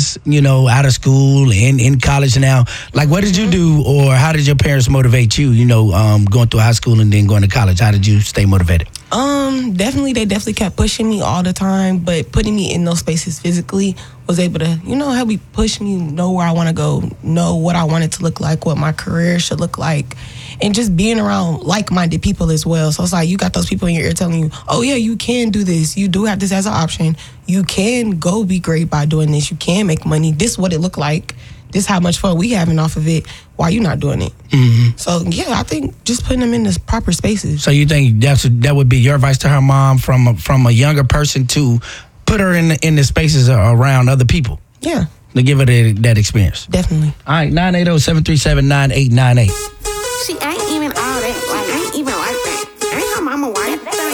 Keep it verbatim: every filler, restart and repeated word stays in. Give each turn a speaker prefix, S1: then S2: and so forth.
S1: was, you know, out of school and in college now, like what did you do, or how did your parents motivate you, you know, um, going through high school and then going to college? How did you stay motivated?
S2: Um, definitely, they definitely kept pushing me all the time, but putting me in those spaces physically was able to, you know, help me push me, know where I want to go, know what I want it to look like, what my career should look like, and just being around like-minded people as well. So it's like you got those people in your ear telling you, oh yeah, you can do this. You do have this as an option. You can go be great by doing this. You can make money. This is what it look like. This how much fun we having off of it. Why you not doing it? Mm-hmm. So yeah, I think just putting them in the proper spaces.
S1: So you think that's that would be your advice to her mom from a, from a younger person to put her in the, in the spaces around other people?
S2: Yeah.
S1: To give her that, that experience.
S2: Definitely.
S1: All right, nine eight zero, seven three seven, nine eight nine eight.
S3: She ain't